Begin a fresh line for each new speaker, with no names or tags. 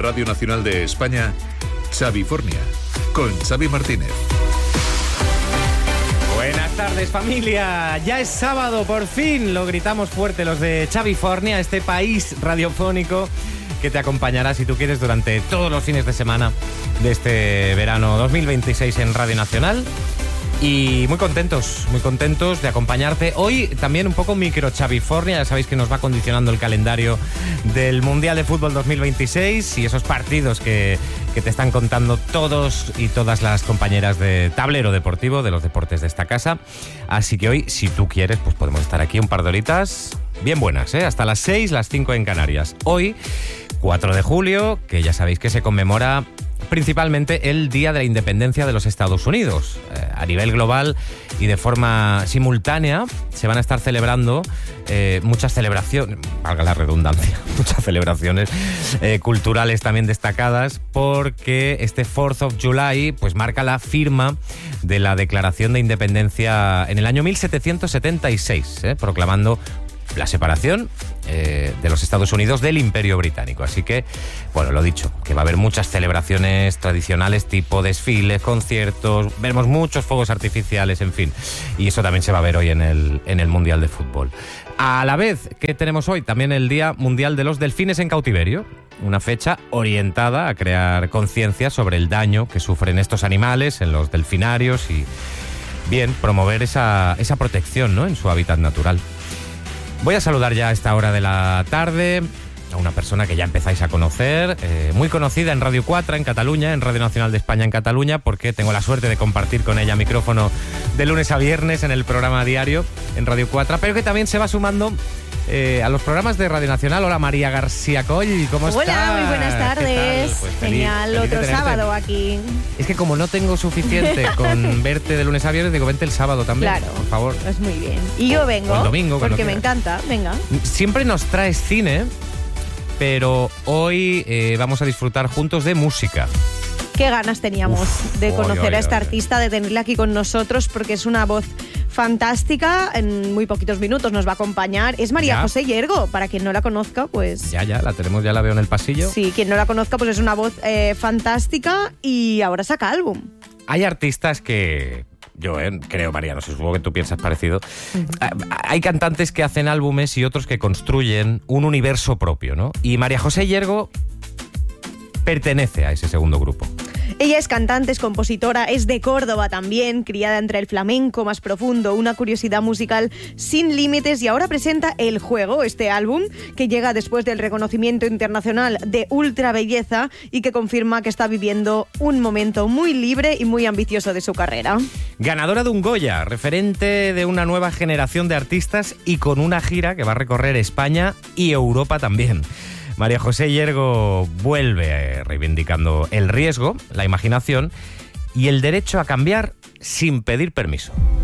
Radio Nacional de España, Xavifornia, con Xavi Martínez.
Buenas tardes, familia. Ya es sábado, por fin. Lo gritamos fuerte los de Xavifornia, este país radiofónico que te acompañará, si tú quieres, durante todos los fines de semana de este verano 2026 en Radio Nacional. Y muy contentos de acompañarte. Hoy también un poco micro Xavifornia. Ya sabéis que nos va condicionando el calendario del Mundial de Fútbol 2026 y esos partidos que te están contando todos y todas las compañeras de Tablero Deportivo, de los deportes de esta casa. Así que hoy, si tú quieres, pues podemos estar aquí un par de horitas bien buenas, hasta las 6, las 5 en Canarias. Hoy, 4 de julio, que ya sabéis que se conmemora principalmente el Día de la Independencia de los Estados Unidos. A nivel global y de forma simultánea se van a estar celebrando muchas celebraciones, valga la redundancia, muchas celebraciones culturales también destacadas, porque este 4th of July pues marca la firma de la Declaración de Independencia en el año 1776, proclamando la separación de los Estados Unidos del Imperio Británico. Así que, bueno, lo dicho, que va a haber muchas celebraciones tradicionales tipo desfiles, conciertos, veremos muchos fuegos artificiales, en fin. Y eso también se va a ver hoy en el Mundial de Fútbol. A la vez que tenemos hoy también el Día Mundial de los Delfines en Cautiverio, una fecha orientada a crear conciencia sobre el daño que sufren estos animales en los delfinarios y, bien, promover esa protección, ¿no?, en su hábitat natural. Voy a saludar ya a esta hora de la tarde a una persona que ya empezáis a conocer, muy conocida en Radio 4 en Cataluña, en Radio Nacional de España en Cataluña, porque tengo la suerte de compartir con ella micrófono de lunes a viernes en el programa diario en Radio 4, pero que también se va sumando a los programas de Radio Nacional. Hola, María García Coll, ¿cómo estás?
Hola, muy buenas tardes.
Pues
genial,
feliz
otro sábado aquí.
Es que como no tengo suficiente con verte de lunes a viernes, digo, vente el sábado también,
claro,
por favor.
Pues muy bien. Y yo vengo,
el domingo,
porque me encanta, venga.
Siempre nos traes cine, pero hoy vamos a disfrutar juntos de música.
Qué ganas teníamos de conocer a esta artista, de tenerla aquí con nosotros, porque es una voz fantástica. En muy poquitos minutos nos va a acompañar. Es María José Yergo, para quien no la conozca, pues...
Ya la tenemos, ya la veo en el pasillo.
Sí, quien no la conozca, pues es una voz fantástica y ahora saca álbum.
Hay artistas que... Yo creo, María, no sé, supongo que tú piensas parecido. Hay cantantes que hacen álbumes y otros que construyen un universo propio, ¿no? Y María José Yergo pertenece a ese segundo grupo.
Ella es cantante, es compositora, es de Córdoba también, criada entre el flamenco más profundo, una curiosidad musical sin límites, y ahora presenta El Juego, este álbum que llega después del reconocimiento internacional de Ultra Belleza y que confirma que está viviendo un momento muy libre y muy ambicioso de su carrera.
Ganadora de un Goya, referente de una nueva generación de artistas y con una gira que va a recorrer España y Europa también. María José Yergo vuelve reivindicando el riesgo, la imaginación y el derecho a cambiar sin pedir permiso.